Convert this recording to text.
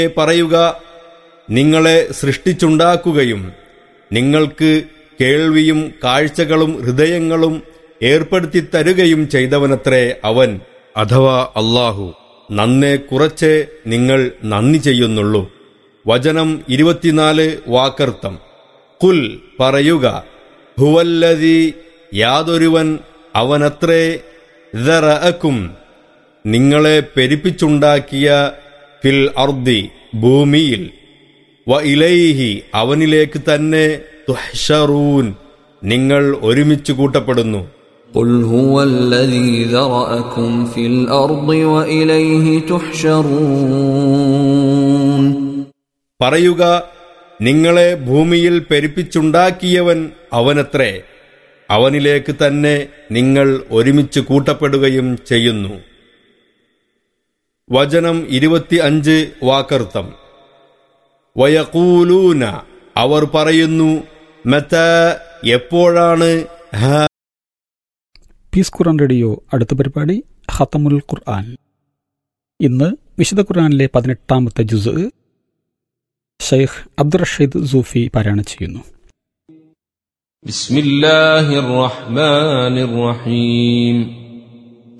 പറയുക, നിങ്ങളെ സൃഷ്ടിച്ചുണ്ടാക്കുകയും നിങ്ങൾക്ക് കേൾവിയും കാഴ്ചകളും ഹൃദയങ്ങളും ഏർപ്പെടുത്തി തരുകയും ചെയ്തവനത്രേ അവൻ, അഥവാ അല്ലാഹു. നന്നേ കുറച്ചേ നിങ്ങൾ നന്ദി ചെയ്യുന്നുള്ളൂ. വചനം 24 വാക്കർത്ഥം. ഖുൽ പറയുക, ഹുവല്ലദീ യാതൊരുവൻ അവനത്രേ, ദറഅക്കും നിങ്ങളെ പെരുപ്പിച്ചുണ്ടാക്കിയ, ഫിൽ അർദി ഭൂമിയിൽ, വ ഇലൈഹി അവനിലേക്ക് തന്നെ, തുഹ്ശറൂൻ നിങ്ങൾ ഒരുമിച്ച് കൂട്ടപ്പെടുന്നു. ഖുൽ ഹുവല്ലദീ ദറഅക്കും ഫിൽ അർദി വ ഇലൈഹി തുഹ്ശറൂൻ പറയുക, നിങ്ങളെ ഭൂമിയിൽ പെരുപ്പിച്ചുണ്ടാക്കിയവൻ അവനത്രേ, അവനിലേക്ക് തന്നെ നിങ്ങൾ ഒരുമിച്ച് കൂട്ടപ്പെടുകയും ചെയ്യുന്നു. വചനം 25 വാക്കർത്ഥം. വയഖൂലൂന അവർ പറയുന്നു, മതാ എപ്പോഴാണ്. പീസ് ഖുർആൻ റേഡിയോ അടുത്ത പരിപാടി ഖതമുൽ ഖുർആൻ. ഇന്ന് വിശുദ്ധ ഖുർആനിലെ 18ാമത്തെ ജുസ് ഷെയ്ഖ് അബ്ദുർ റഷീദ് സൂഫി പാരായണം ചെയ്യുന്നു. ബിസ്മില്ലാഹിർ റഹ്മാനിർ റഹീം.